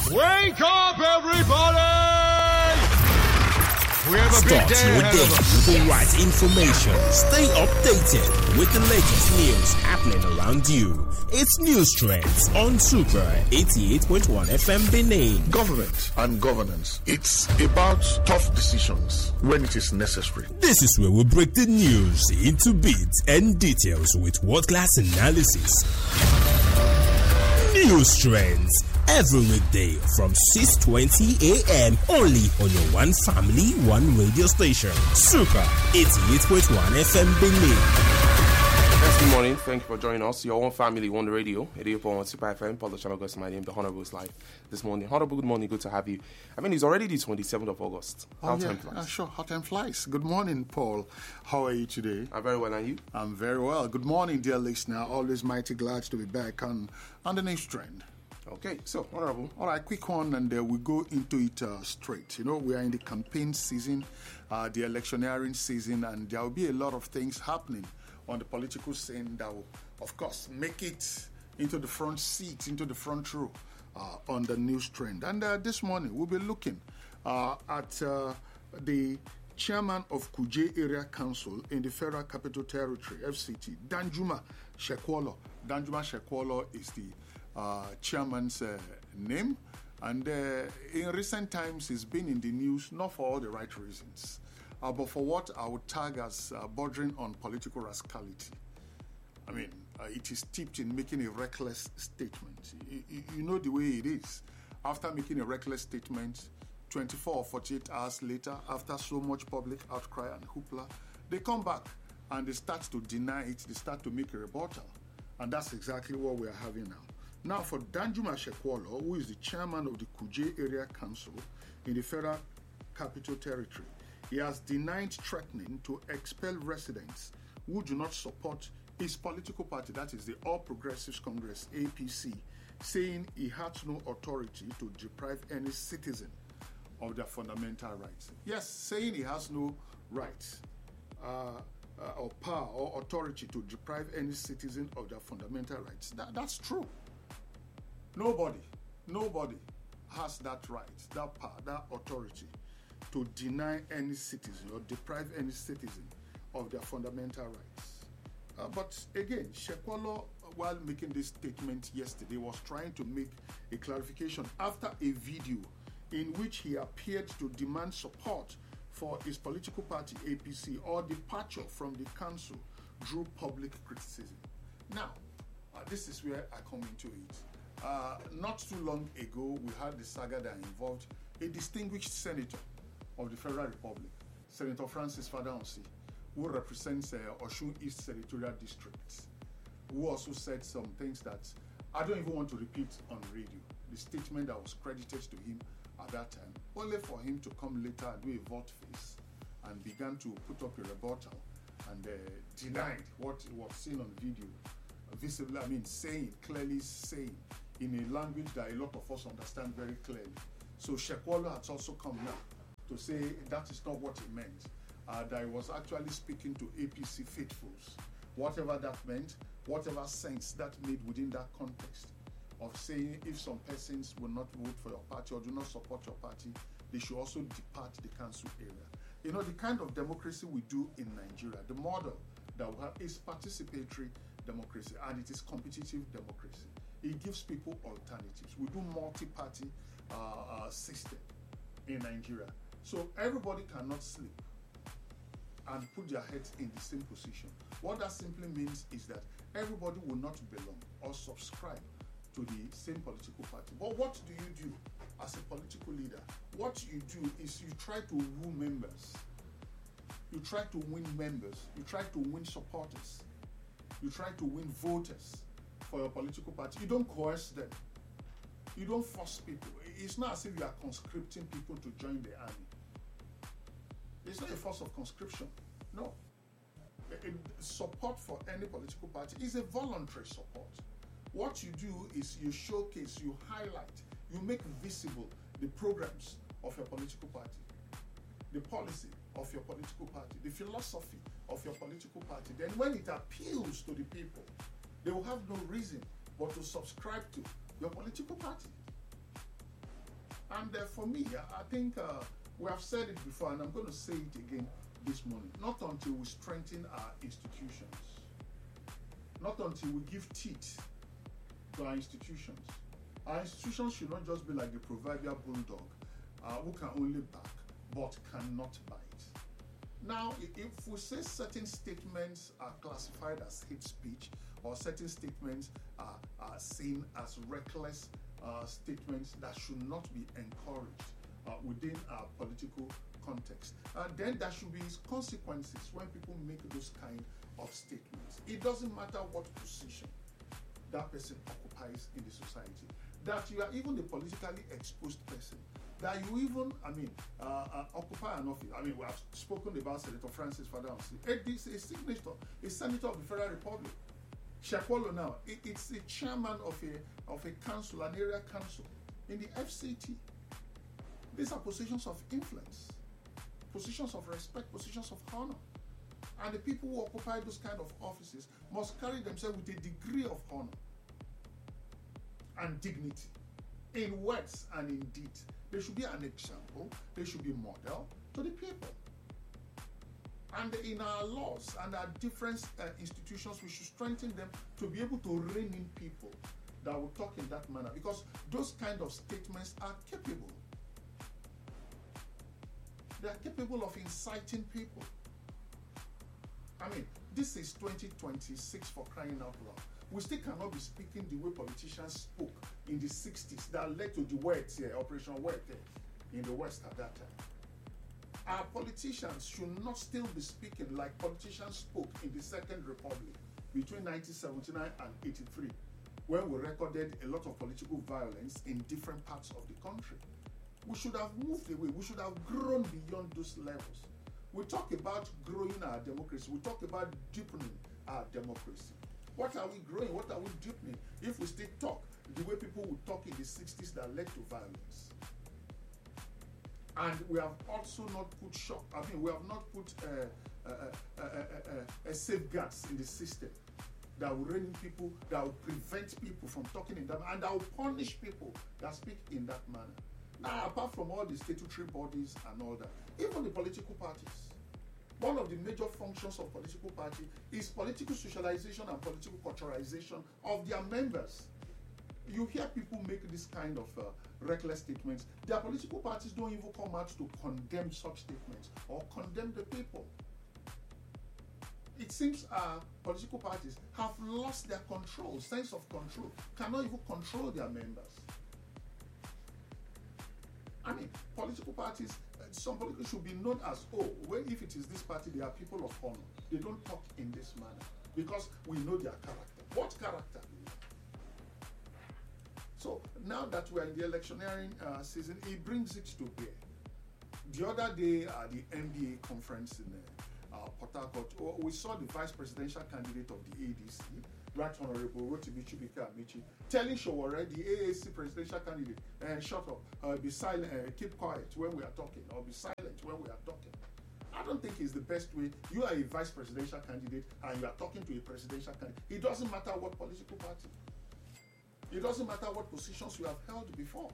Wake up, everybody! We have a big Start day your ahead day of us. with the right information. Stay updated with the latest news happening around you. It's News Trends on Super 88.1 FM Benin. Government and governance. It's about tough decisions when it is necessary. This is where we break the news into bits and details with world-class analysis. News Trends. Every weekday from 6:20 a.m. only on your one family, one radio station. Super 88.1 FM Benin. Yes, good morning. Thank you for joining us. Your one family, one radio. 88.1 Super FM. Paulo Chalogos, my name. The Honorable is live this morning. Honorable, good morning. Good to have you. I mean, it's already the 27th of August. How time flies? Sure, how time flies. Good morning, Paul. How are you today? I'm very well, and you? I'm very well. Good morning, dear listener. Always mighty glad to be back on the News Trend. Okay, so, Honorable. All right, quick one, and we go into it straight. You know, we are in the campaign season, the electioneering season, and there will be a lot of things happening on the political scene that will, of course, make it into the front seat, into the front row on the News Trend. And this morning, we'll be looking at the chairman of Kuje Area Council in the Federal Capital Territory, FCT, Danjuma Shekwolo. Danjuma Shekwolo is the chairman's name, and in recent times he's been in the news not for all the right reasons, but for what I would tag as bordering on political rascality. I mean, it is steeped in making a reckless statement. You know the way it is. After making a reckless statement, 24 or 48 hours later, after so much public outcry and hoopla, they come back and they start to deny it, they start to make a rebuttal. And that's exactly what we are having now. Now, for Danjuma Shekwolo, who is the chairman of the Kuje Area Council in the Federal Capital Territory, he has denied threatening to expel residents who do not support his political party, that is the All Progressives Congress, APC, saying he has no authority to deprive any citizen of their fundamental rights. Yes, saying he has no rights or power or authority to deprive any citizen of their fundamental rights. That's true. Nobody has that right, that power, that authority to deny any citizen or deprive any citizen of their fundamental rights. But again, Shekwolo, while making this statement yesterday, was trying to make a clarification after a video in which he appeared to demand support for his political party, APC, or departure from the council drew public criticism. Now, this is where I come into it. Not too long ago, we had the saga that involved a distinguished senator of the Federal Republic, Senator Francis Faddaunsi, who represents Osun East Senatorial District, who also said some things that I don't even want to repeat on radio. The statement that was credited to him at that time, only for him to come later and do a volte-face and began to put up a rebuttal and denied what was seen on video. Visibly, clearly saying in a language that a lot of us understand very clearly. So Shekwolo has also come now to say that is not what he meant, that he was actually speaking to APC faithfuls, whatever that meant, whatever sense that made within that context of saying if some persons will not vote for your party or do not support your party, they should also depart the council area. You know, the kind of democracy we do in Nigeria, the model that we have is participatory democracy, and it is competitive democracy. It gives people alternatives. We do multi-party system in Nigeria. So everybody cannot sleep and put their heads in the same position. What that simply means is that everybody will not belong or subscribe to the same political party. But what do you do as a political leader? What you do is you try to woo members. You try to win members. You try to win supporters. You try to win voters for your political party. You don't coerce them. You don't force people. It's not as if you are conscripting people to join the army. It's not a force of conscription. No. Support for any political party is a voluntary support. What you do is you showcase, you highlight, you make visible the programs of your political party, the policy of your political party, the philosophy of your political party. Then when it appeals to the people, they will have no reason but to subscribe to your political party. And for me, I think we have said it before, and I'm going to say it again this morning. Not until we strengthen our institutions, not until we give teeth to our institutions. Our institutions should not just be like the proverbial bulldog who can only bark but cannot bite. Now, if we say certain statements are classified as hate speech, or certain statements are seen as reckless statements that should not be encouraged within our political context, then there should be consequences when people make those kind of statements. It doesn't matter what position that person occupies in the society, that you are even a politically exposed person, that you even, occupy an office. I mean, we have spoken about Senator Francis Fadamsi, a senator of the Federal Republic. Shekwolo now, it's the chairman of a council, an area council in the FCT. These are positions of influence, positions of respect, positions of honor. And the people who occupy those kind of offices must carry themselves with a degree of honor and dignity in words and in deed. They should be an example, they should be model to the people. And in our laws and our different institutions, we should strengthen them to be able to rein in people that will talk in that manner, because those kind of statements are capable. They are capable of inciting people. I mean, this is 2026 for crying out loud. We still cannot be speaking the way politicians spoke in the 60s that led to the words here, Operation Work in the West at that time. Our politicians should not still be speaking like politicians spoke in the Second Republic between 1979 and 83, when we recorded a lot of political violence in different parts of the country. We should have moved away. We should have grown beyond those levels. We talk about growing our democracy. We talk about deepening our democracy. What are we growing? What are we deepening if we still talk the way people would talk in the 60s that led to violence? And we have also not put we have not put safeguards in the system that will rein in people, that will prevent people from talking in that manner, and that will punish people that speak in that manner. Now, apart from all the statutory bodies and all that, even the political parties, one of the major functions of political party is political socialization and political culturalization of their members. You hear people make this kind of reckless statements. Their political parties don't even come out to condemn such statements or condemn the people. It seems our political parties have lost their sense of control, cannot even control their members. I mean, political parties, some political should be known as, if it is this party, they are people of honor. They don't talk in this manner because we know their character. What character? So now that we are in the electioneering season, it brings it to bear. The other day at the NBA conference in Port Harcourt, we saw the vice presidential candidate of the ADC, Right Honorable Rotimi Chibika Amici, telling Sowore, the AAC presidential candidate, shut up, be silent, keep quiet when we are talking, or be silent when we are talking. I don't think it's the best way. You are a vice presidential candidate and you are talking to a presidential candidate. It doesn't matter what political party. It doesn't matter what positions you have held before.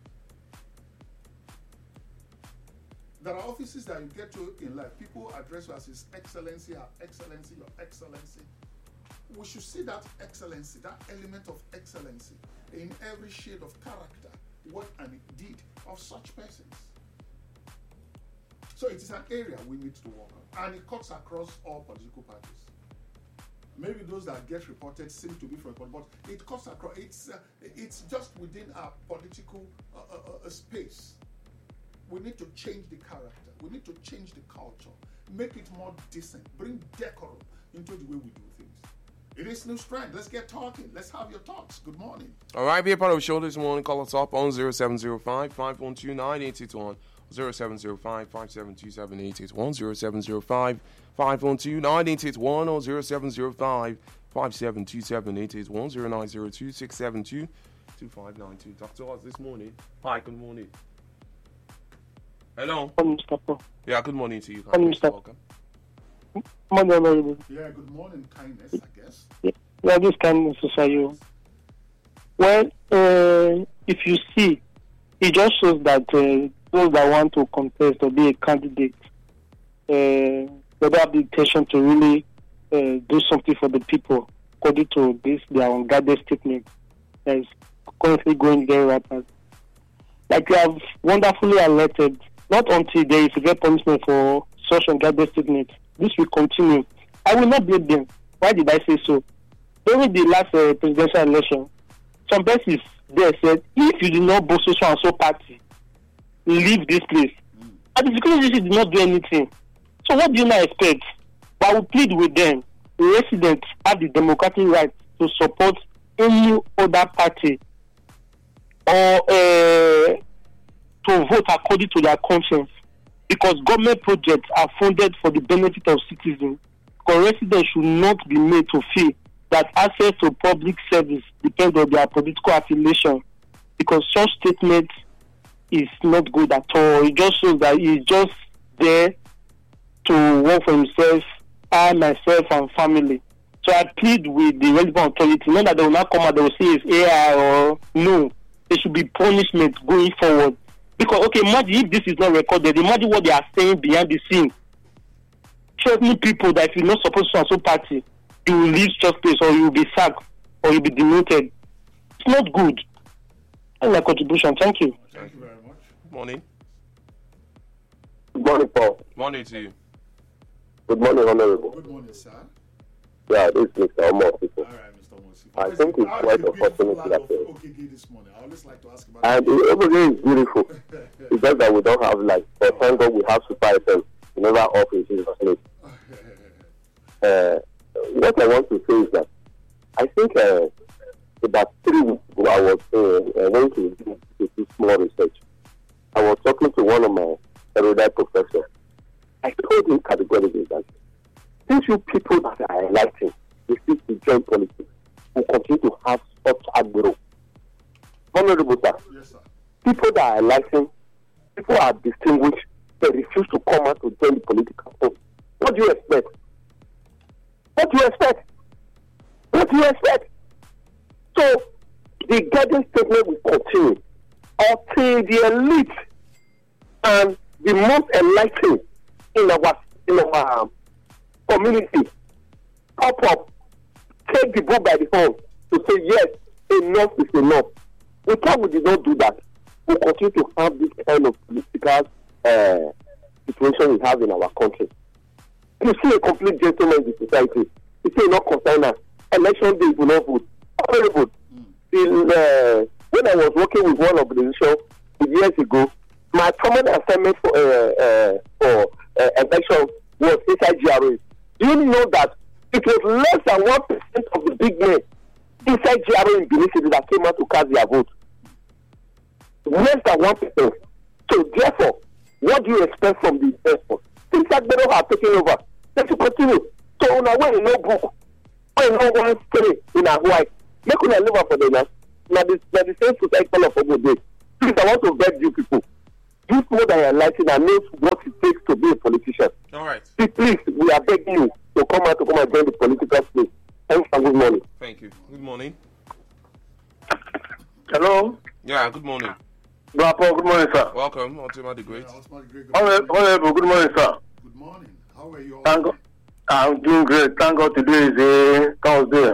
There are offices that you get to in life. People address you as His Excellency, Her Excellency, Your Excellency. We should see that excellency, that element of excellency in every shade of character, word and deed of such persons. So it is an area we need to work on, and it cuts across all political parties. Maybe those that get reported seem to be from, but it cuts across. It's just within our political space. We need to change the character. We need to change the culture, make it more decent, bring decorum into the way we do things. It is New Strand. Let's get talking. Let's have your thoughts. Good morning. All right, be a part of the show this morning. Call us up on 0705-512-9881, 0705-572-7881, 0705-512-9881, or 0705-572-7881, 0902-672-2592. Talk to us this morning. Hi, good morning. Hello. Mr. Yeah, good morning to you. Mr. Welcome. Morning. Yeah, good morning, kindness, I guess. Yeah, this kindness is for you. Well, if you see it just shows that those that want to contest or be a candidate, they don't have the intention to really do something for the people, according to this their unguarded statement that is currently going very rapid. Like you have wonderfully alerted, not until there is a great punishment for such unguarded statements. This will continue. I will not blame them. Why did I say so? During the last presidential election, some persons there said, if you do not vote so and so party, leave this place. And the security did not do anything. So what do you now expect? But I will plead with them. The residents have the democratic right to support any other party or to vote according to their conscience, because government projects are funded for the benefit of citizens. Because residents should not be made to feel that access to public service depends on their political affiliation, because such statement is not good at all. It just shows that he's just there to work for himself, myself, and family. So I plead with the relevant authority, not that they will not come out, they will say it's AI or no. There should be punishment going forward. Because, okay, imagine if this is not recorded, imagine what they are saying behind the scene. Threatening people that if you're not supposed to so party, you will leave church place, or you will be sacked, or you'll be demoted. It's not good. That's my contribution. Thank you. Thank you very much. Morning. Good morning, Paul. Morning to you. Good morning, Honorable. Good morning, sir. Yeah, this is Mr. Omar. All right, Mr. Mosi. I think it's quite unfortunate that OKG this morning. I always like to ask about and everything is beautiful. It's just that we don't have but thank God we have Super FM. We never off in Jesus' name. What I want to say is that I think about 3 weeks ago I was went to do small research. I was talking to one of my erudite professors. I told him categorically that since you people that are enlightened, refuse to join politics, will continue to have such aggro. Honorable sir, yes, sir. People that are enlightened, people are distinguished, they refuse to come out to join the political force. What do you expect? What do you expect? What do you expect? So the guidance statement will continue until the elite and the most enlightened in our community pop up, take the bull by the horn to say yes, enough is enough. Until we did not do that, we continue to have this kind of political situation we have in our country. You see a complete gentleman in the society. You see not concern us. Election day will not vote. Horrible. When I was working with one organization years ago, my permanent assignment for election was inside GRA. Do you know that it was less than 1% of the big men inside GRA in Benin City that came out to cast their vote? Less than 1%. So therefore, what do you expect from the investors? Things like they have taken over. They should continue. So now when you know book, when you know one story in our wife, make una live for them now. Now the same society of a day. Please, I want to beg you people. Use more than your lighting and know what it takes to be a politician. All right. Please, we are begging you to come and join the political space. Thanks and good morning. Thank you. Good morning. Hello. Yeah, good morning. Good morning, sir. Welcome, Ultima the Great. Honorable, good morning, sir. Good morning. How are you all? Thank God. I'm doing great. Thank God today is a Thursday.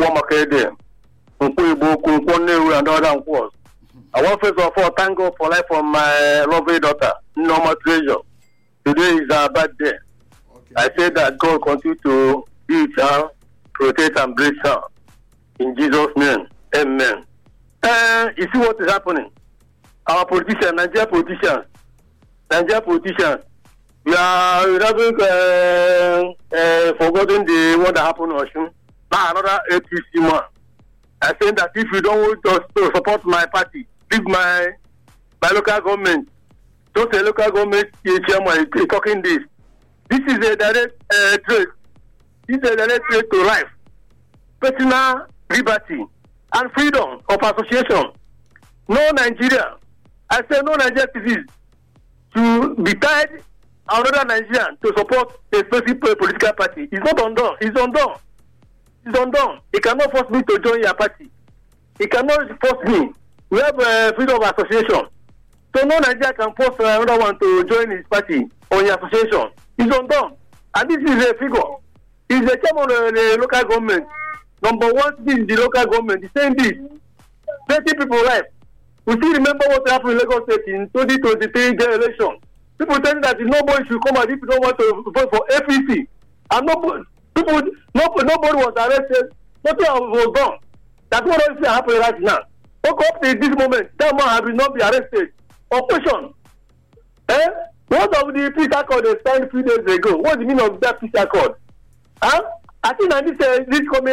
And other words. I want first of all thank God for life for my lovely daughter, Norma Treasure. Today is her birthday. Okay. I say that God continue to be with her, protect and bless her. In Jesus' name, amen. You see what is happening? Our politicians, Nigerian politicians, we are having forgotten the one that happened in Osun. Now another APC man. I say that if you don't want us to support my party, leave my local government. Just a local government chairman is talking this. This is a direct threat. This is a direct threat to life, personal liberty, and freedom of association. No Nigeria. I say no Nigerian citizens to be tied another Nigerian to support a specific political party. It's not undone. It's undone. It's undone. He cannot force me to join your party. He cannot force me. We have freedom of association. So no Nigeria can post another one to join his party or his association. It's undone. And this is a figure. He's the chairman of the local government. Number one thing, the local government is saying this. 30 people left. We still remember what happened in Lagos State in 2023 general election. People saying that nobody should come out if you don't want to vote for APC. And nobody was arrested. Nothing was done. That's what is happening right now. Up to this moment, that man has not been arrested. Operation. What of the peace accord they signed a few days ago? What's the meaning of that peace accord? I think that this coming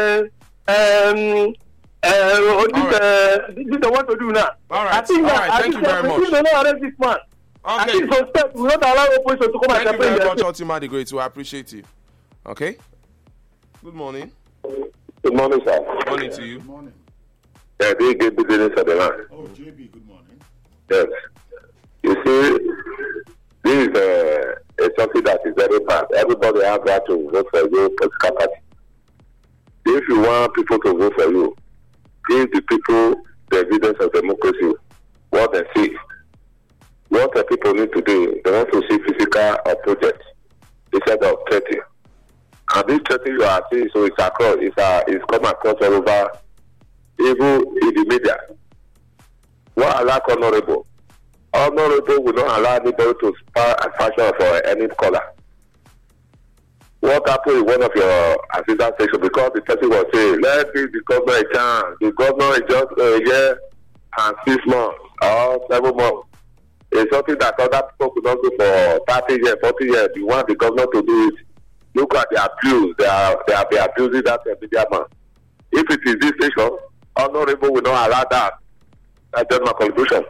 this they want to do now. All right. I think Thank you very much. If they don't arrest this man, I think suspect will not allow opposition to come and campaign. Thank you very much, Ultima the Great. I appreciate you. Okay. Good morning. Good morning, sir. Good morning to you. Good morning. Yeah, they get business at the line. Oh, JB, good morning. Yes. You see, this is something that is very bad. Everybody has got to vote for your political party. If you want people to vote for you, give the people the evidence of democracy, what they see. What the people need to do, they want to see physical projects instead of 30. And this 30 you are seeing, so it's across, it's come across all over, even in the media. What allow honorable? Honorable will not allow anybody to spar a fashion for any color. What happened in one of your assistant stations because the person was saying, let's give the governor a chance. The governor is just a year and 6 months or 7 months. It's something that other people could not do for 30 years, 40 years. You want the governor to do it. Look at the abuse. They have been abusing that media man. If it is this station, honorable will not allow that. That's just my conclusion.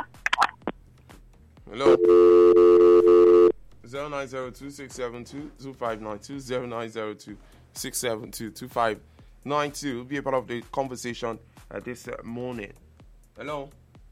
Hello. 0902-672-2592, 0902-672-2592. Be a part of the conversation this morning. Hello.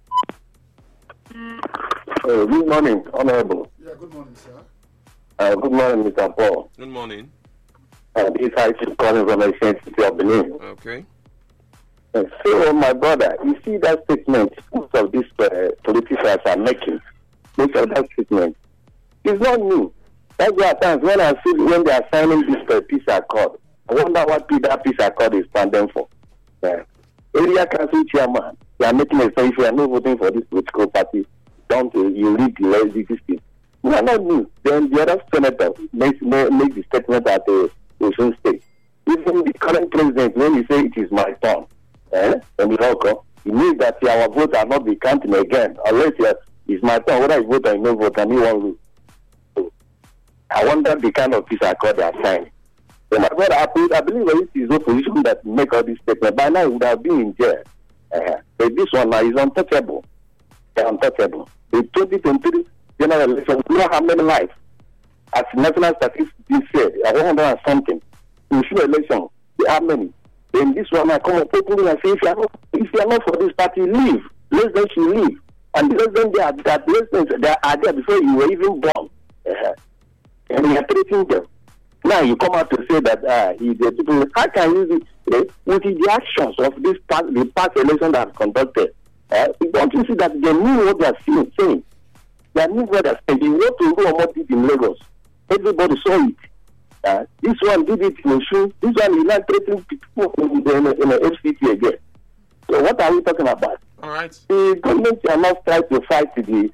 Good morning, Honorable. Yeah, good morning, sir. Good morning, Mr. Paul. Good morning. This is calling from the City of Benin. Okay. So, my brother, you see that statement most of these politicians are making. Most of that statement is not new. That's why at times when I see when they are signing this peace accord, I wonder what that peace accord is standing for. Area council chairman, they are making a say if you are not voting for this political party, don't you read the thing. We are not new. Then the other senator makes the statement at the Osun State. Even the current president, when he say it is my turn, and he means that our votes are not be counting again. Unless it's my turn, whether I vote or no vote, and he won't lose. So, I wonder the kind of peace accord they are signing. So my brother, I believe it is opposition that make all these statements. By now, he would have been in jail. But this one now is untouchable. They're untouchable. The 2023 general election, we know how many lives. As national statistics said, 100 and something. In the election, how many? Then this one, I come up openly and say, if you are not for this party, leave. Let them leave. And let them they are there before you were even born. And we are treating them. Now you come out to say that the people, how can you with the actions of the past election that conducted? Don't you see that they knew what they are saying? They knew what they are saying. They want to go what did in Lagos. Everybody saw it. This one did it in Osun. This one is not treating people in the FCT again. So what are we talking about? All right. The government are not trying to fight the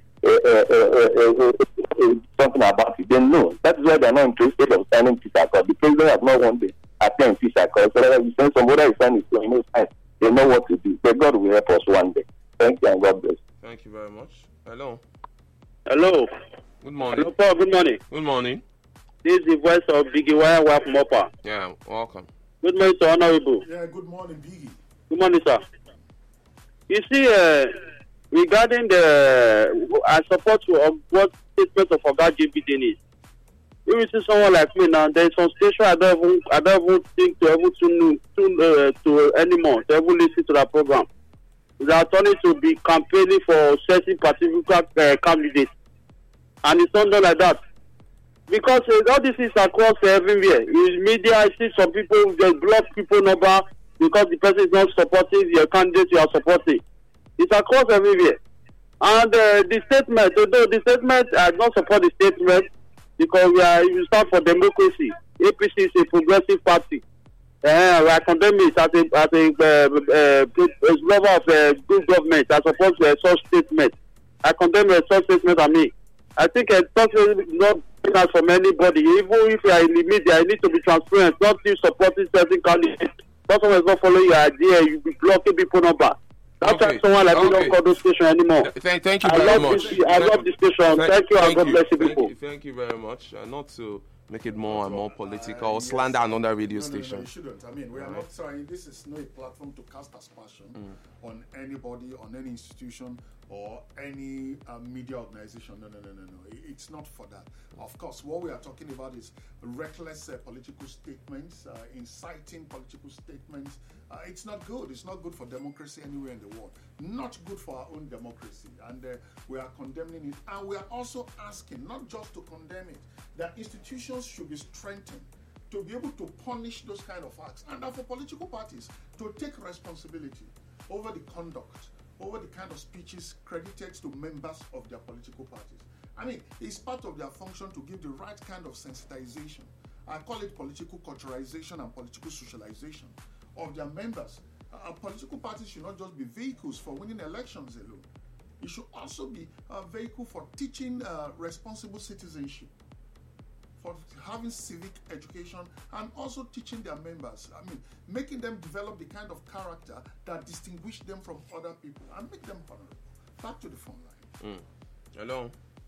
something about it. They know. That's why they are not interested in signing peace accord. The president has not wanted to attend peace accord. So whether you send somebody is signing it, they know what to do. But God will help us one day. Thank you and God bless. Thank you very much. Hello. Hello. Good morning. Hello, Paul. Good morning. Good morning. This is the voice of Biggie Wire from Mopa. Yeah, welcome. Good morning, sir. Honorable. Yeah, good morning, Biggie. Good morning, sir. You see, regarding I support you of what statement of Oga JB Dennis. If you see someone like me now, there is some station I don't even think to ever to anymore to ever listen to that program. They are turning to be campaigning for certain particular candidates, and it's not done like that. Because all this is across everywhere. In media, I see some people they block people number because the person is not supporting the candidate you are supporting. It's across everywhere. And the statement, although the statement, I do not support the statement because we stand for democracy. APC is a progressive party. I condemn it as a lover of good government as opposed to a such statement. I condemn a such statement. I think a such not as from anybody. Even if you are in the media, you need to be transparent, not you supporting certain candidates. Not someone is not following your idea, you be blocking people number. That's why someone like me don't call those station anymore. Thank you very much. I love this station. Thank you, and God bless you people. Thank you very much. Not to make it more and more political or slander another radio station. No, you shouldn't. I mean, we are not trying. This is not a platform to cast aspersion on anybody, on any institution, or any media organization. No. It's not for that. Of course, what we are talking about is reckless political statements, inciting political statements. It's not good. It's not good for democracy anywhere in the world. Not good for our own democracy. And we are condemning it. And we are also asking, not just to condemn it, that institutions should be strengthened to be able to punish those kind of acts. And for political parties to take responsibility over the conduct, over the kind of speeches credited to members of their political parties. I mean, it's part of their function to give the right kind of sensitization. I call it political culturalization and political socialization of their members. Political parties should not just be vehicles for winning elections alone. It should also be a vehicle for teaching responsible citizenship, for having civic education, and also teaching their members. I mean, making them develop the kind of character that distinguish them from other people and make them honorable. Back to the phone line. Hello.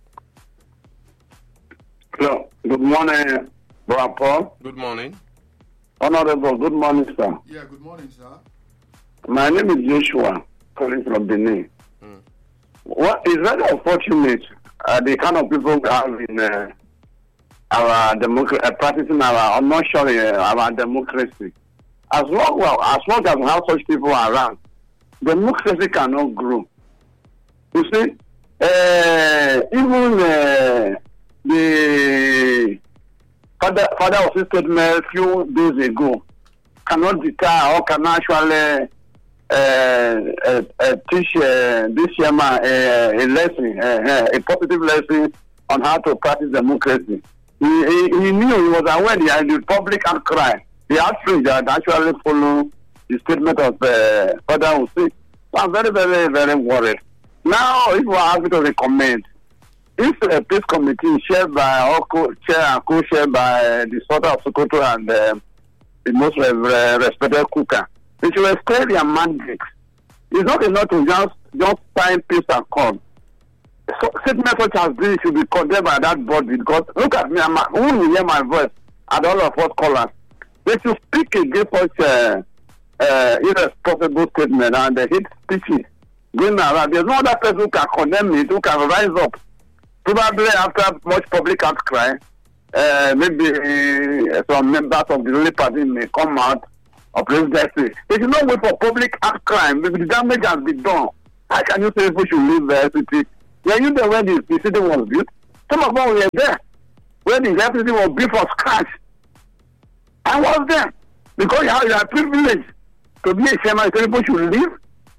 Hello. Good morning, Brother Paul. Good morning. Honorable, good morning, sir. Yeah, good morning, sir. My name is Joshua, calling from Benin. What is very unfortunate, the kind of people we have in our democracy, practicing our, I'm not sure, our democracy. As long as we have such people around, democracy cannot grow. You see, even the father of this statement a few days ago cannot deter or can actually teach this chairman a lesson, a positive lesson on how to practice democracy. He knew, he was aware that the public outcry, the outrage that actually follow the statement of Father Hussein. So I'm very, very, very worried. Now, if we are having to recommend, if a peace committee chaired by or chair and co-chaired by the Sultan of Sokoto and the most respected Kuka, they should extend their mandate. It's not enough to just sign peace accord. So statements such as this should be condemned by that body, because look at me, who will hear my voice and all of us callers. They should speak against such irresponsible statement and the hate speeches going around. There's no other person who can condemn it, who can rise up. Probably after much public outcry, maybe some members of the ruling party may come out of presidency. They should not wait for public outcry. Maybe the damage has been done. How can you say people should leave the city? Were you there when the city was built? Some of them were there when the city was built from scratch. I was there because you are privileged to be a chairman. So people should leave.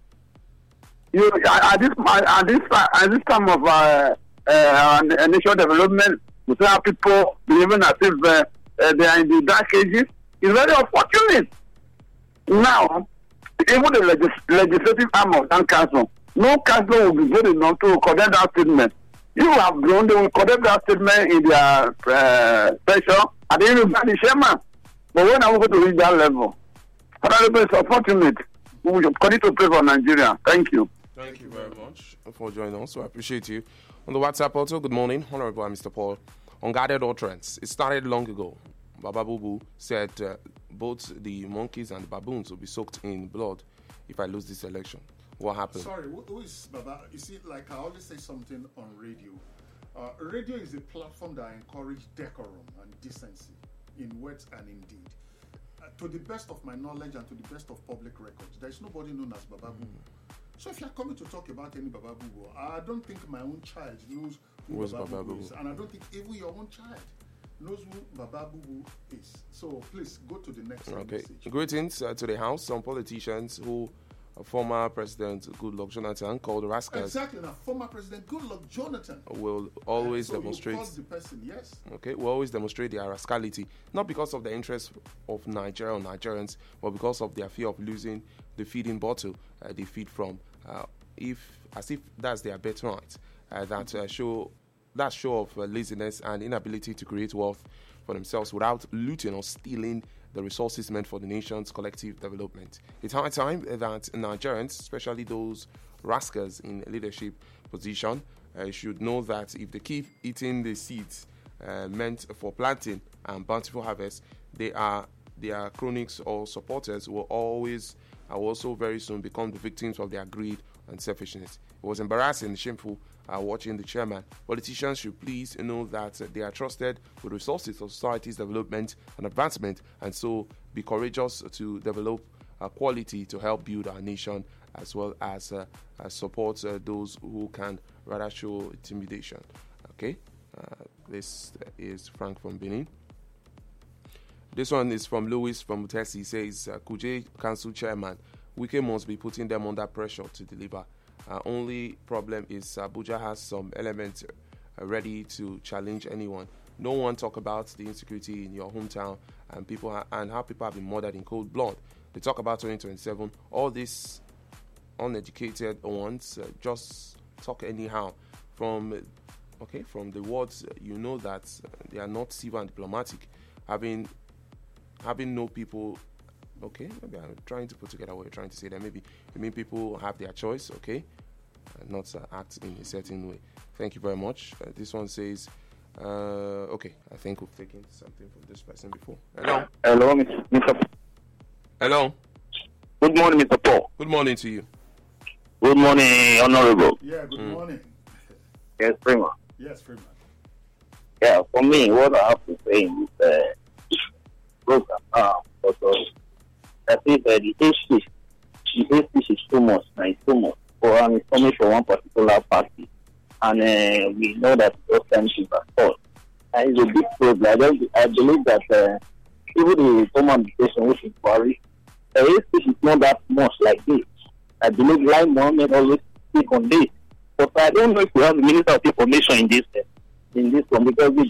At this time of initial development, we see how people behaving as if they are in the dark ages. It's very unfortunate. Now, even the legislative arm of that council, no council will be good enough to condemn that statement. You have grown, they will condemn that statement in their special, and then you ban the chairman. But when are we going to reach that level? It's unfortunate. We will continue to pray for Nigeria. Thank you. Thank you very much for joining us. So I appreciate you. On the WhatsApp also, good morning, Honorable Mr. Paul. Unguarded utterance. It started long ago. Baba Bubu said both the monkeys and the baboons will be soaked in blood if I lose this election. What happened? Sorry, who is Baba? You see, like I always say something on radio. Radio is a platform that encourages decorum and decency in words and in deed. To the best of my knowledge and to the best of public records, there is nobody known as Baba Bubu. So if you're coming to talk about any Baba Bubu, I don't think my own child knows who Baba Bubu is. And I don't think even your own child knows who Baba Bubu is. So please go to the next message. Greetings to the House. Some politicians who former President Goodluck Jonathan called rascals. Exactly. Now, former President Goodluck Jonathan will always so demonstrate. You call the person, yes. Okay, will always demonstrate their rascality, not because of the interest of Nigeria or Nigerians, but because of their fear of losing the feeding bottle they feed from. As if that's their birthright. That show of laziness and inability to create wealth for themselves without looting or stealing the resources meant for the nation's collective development. It's high time that Nigerians, especially those rascals in leadership position, should know that if they keep eating the seeds meant for planting and bountiful harvest, their cronies or supporters will also very soon become the victims of their greed and selfishness. It was embarrassing and shameful watching the chairman. Politicians should please know that they are trusted with resources for society's development and advancement, and so be courageous to develop quality to help build our nation, as well as support those who can rather show intimidation. Okay, this is Frank from Benin. This one is from Louis from Mutesi. He says, Kuje Council Chairman, Wike must be putting them under pressure to deliver. Only problem is Abuja has some elements ready to challenge anyone. No one talk about the insecurity in your hometown and and how people have been murdered in cold blood. They talk about 2027. All these uneducated ones just talk anyhow. From the words, you know that they are not civil and diplomatic. Having no people. Okay, maybe I'm trying to put together what you're trying to say there. Maybe you mean people have their choice, okay, and not act in a certain way. Thank you very much. This one says, okay, I think we've taken something from this person before. Hello. Hello, Mr. Hello. Good morning, Mr. Paul. Good morning to you. Good morning, Honorable. Yeah, good morning. Yes, Freeman. Yes, Freeman. Yeah, for me, what I have to say in this program, I think the age is too much. It's too much. It's coming from one particular party. And we know that those times is assault. And it's a big problem. I believe that even the former administration, which is Buhari, the age is not that much like this. I believe Lai Mohammed always speak on this. But I don't know if we have the Minister of Information in this one, because the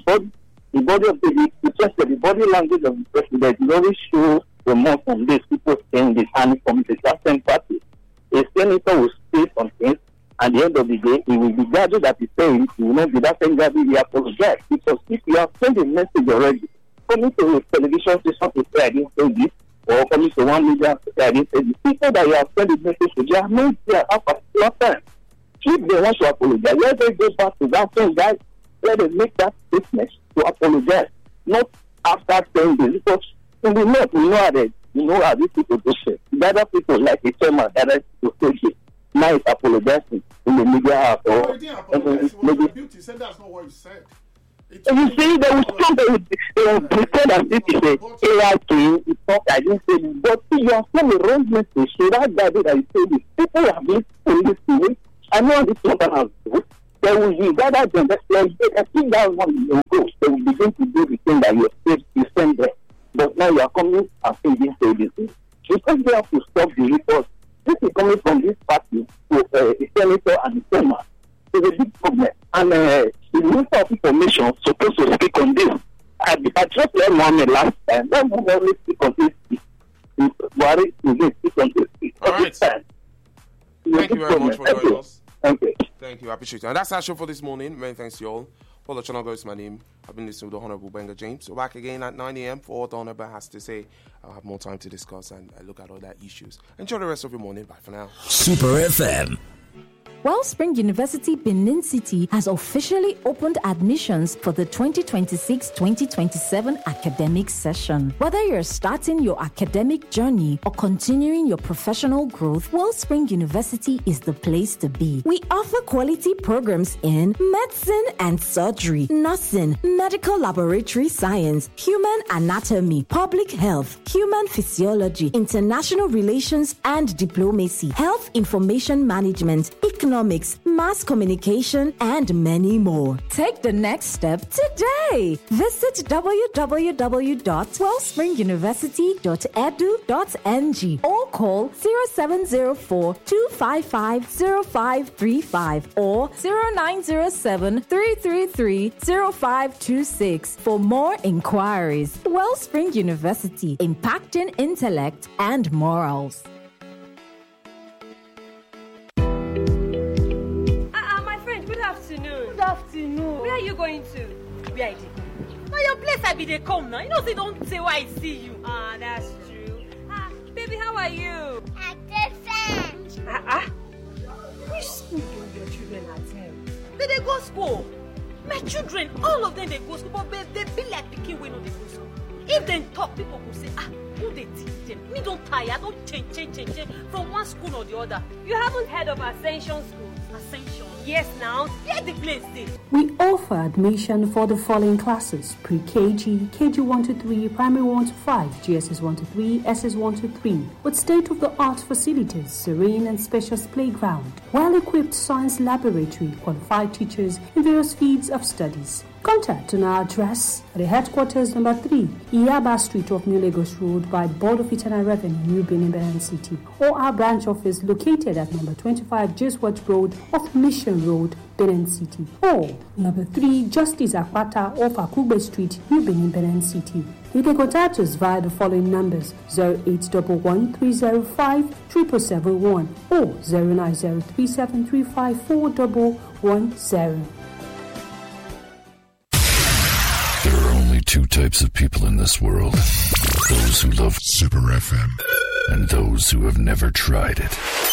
body language of the president is always show the most on this, people saying this, and from the same party. A senator will say some things, at the end of the day, he will be judged that he's saying, he will not be that same guy, he apologize. Because if you have sent a message already, coming to a television station to say, I didn't say this, or coming to one media to say, I didn't say this, people that you have sent a message to, they are not there at a particular time. If they want to apologize, let them go back to that same guy, let them make that statement to apologize, not after saying this, because in the north, we know how these people do shit. The other people, like the chairman, that is to say shit. Now he's apologizing in the media house. He didn't apologize. He was rebuked. He said that's not what he said. You see, they will pretend as if it's a AI thing. It's not, I didn't say this. But you have sent the wrong message. So that guy that I say this. People have been in this thing. I know this is what I have to do. They will be gathered them. I think that one will go. They will begin to do the thing that you send there. But now you are coming and saying this. Because they have to stop the report. This is coming from this party to the senator and the chairman. It's a big problem. And the Minister of Information is supposed to speak on this. I just let Mohammed last time. Let Mohammed speak on this. Buhari will speak on this. All right. Thank you very much for joining us. Thank you. Thank you. I appreciate it. And that's our show for this morning. Many thanks to you all. Paul Ochonogo is my name. I've been listening to the Honorable Benga James. So back again at 9 a.m. for what the Honorable has to say. I'll have more time to discuss and look at all that issues. Enjoy the rest of your morning. Bye for now. Super FM. Wellspring University Benin City has officially opened admissions for the 2026-2027 academic session. Whether you're starting your academic journey or continuing your professional growth, Wellspring University is the place to be. We offer quality programs in medicine and surgery, nursing, medical laboratory science, human anatomy, public health, human physiology, international relations and diplomacy, health information management, economics, economics, mass communication, and many more. Take the next step today. Visit www.wellspringuniversity.edu.ng or call 0704-255-0535 or 0907-333-0526 for more inquiries. Wellspring University, impacting intellect and morals. My friend, good afternoon. Good afternoon. Where are you going to? Where I did? Now your place I be they come now. You know they don't say why I see you. That's true. Baby, how are you? I'm different. Which school do your children attend? They go school. My children, all of them they go school, but they be like picking when they go school. If they talk, people will say, who they teach them? Me don't tire, don't change from one school or the other. You haven't heard of Ascension School? Ascension? Yes, now. Where the place is? We offer admission for the following classes: pre-KG, KG 1 to 3, primary 1 to 5, GSS 1 to 3, SS 1 to 3, with state-of-the-art facilities, serene and spacious playground, well-equipped science laboratory, qualified teachers in various fields of studies. Contact on our address at the headquarters number 3, Iyaba Street of New Lagos Road by Board of Internal Revenue, New Benin City, or our branch office located at number 25 Jeswat Road of Mission Road, Benin City, or number 3 Justice Akwata off Akugbe Street, New Benin City. You can contact us via the following numbers: 0811-305-7771 or 09037354110. There are only two types of people in this world: those who love Super FM and those who have never tried it.